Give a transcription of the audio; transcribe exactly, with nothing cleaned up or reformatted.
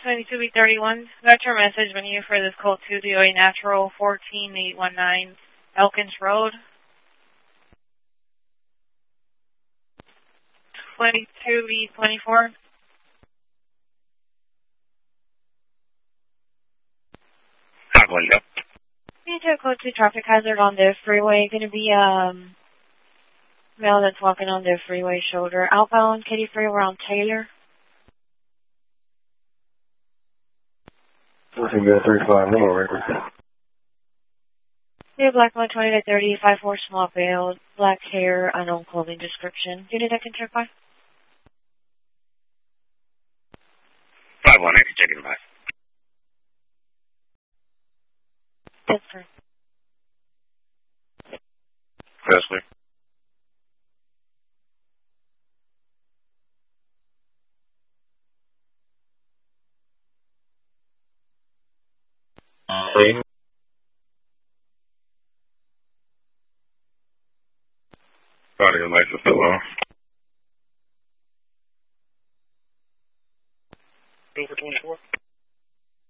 twenty-two B thirty-one. Got your message menu for this call to D O A Natural fourteen eight one nine Elkins Road. twenty-two B twenty-four. How can you? Need to code to traffic hazard on the freeway. Going to be um male that's walking on the freeway shoulder. Outbound Katy Free around Taylor. I think that's thirty-five more record. Yeah, black one twenty to thirty, five four small build, black hair, unknown clothing description. Unit I can check by. five one, I can check it by. Yes, sir. Yes, sir. See? Sorry, your license still on. Over twenty-four.